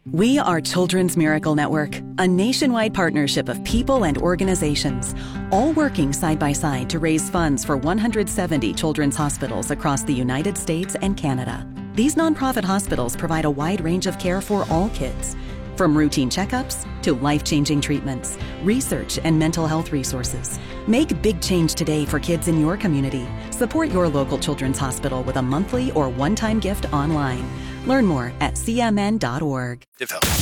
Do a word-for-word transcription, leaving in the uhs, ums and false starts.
We are Children's Miracle Network, a nationwide partnership of people and organizations, all working side by side to raise funds for one hundred seventy children's hospitals across the United States and Canada. These nonprofit hospitals provide a wide range of care for all kids, from routine checkups to life-changing treatments, research, and mental health resources. Make big change today for kids in your community. Support your local children's hospital with a monthly or one-time gift online. Learn more at c m n dot org. Develop.